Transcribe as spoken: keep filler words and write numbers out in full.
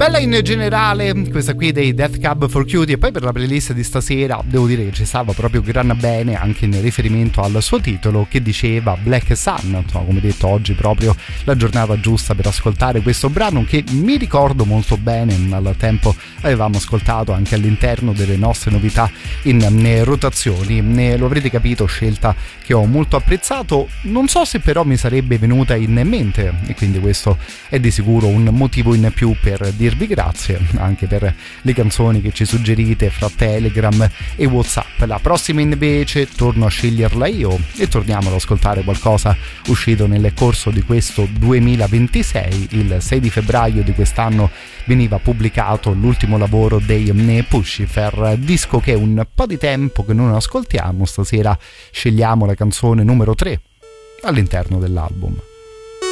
Bella in generale questa qui dei Death Cab for Cutie, e poi per la playlist di stasera devo dire che ci stava proprio gran bene anche in riferimento al suo titolo che diceva Black Sun. Insomma, come detto, oggi proprio la giornata giusta per ascoltare questo brano che mi ricordo molto bene, al tempo avevamo ascoltato anche all'interno delle nostre novità in rotazioni. Ne lo avrete capito, scelta che ho molto apprezzato, non so se però mi sarebbe venuta in mente, e quindi questo è di sicuro un motivo in più per dirvi grazie anche per le canzoni che ci suggerite fra Telegram e WhatsApp. La prossima invece torno a sceglierla io e torniamo ad ascoltare qualcosa uscito nel corso di questo duemilaventisei. Il sei di febbraio di quest'anno veniva pubblicato l'ultimo lavoro dei Puscifer, disco che è un po' di tempo che non ascoltiamo. Stasera scegliamo la canzone numero tre all'interno dell'album.